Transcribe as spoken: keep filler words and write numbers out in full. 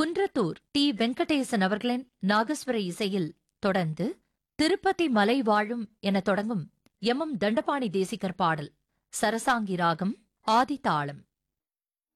Kundrathur D Venkatesan அவர்களின் நாகஸ்வர இசையில் தொடர்ந்து திருப்பதி மலை வாழும் என தொடங்கும் எம் எம் தண்டபாணி தேசிகர் பாடல். சரசாங்கி ராகம், ஆதி தாளம்.